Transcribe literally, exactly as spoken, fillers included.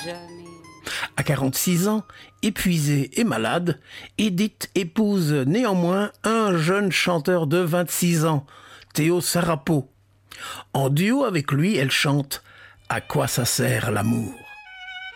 À quarante-six ans, épuisée et malade, Edith épouse néanmoins un jeune chanteur de vingt-six ans, Théo Sarapo. En duo avec lui, elle chante « À quoi ça sert l'amour ?»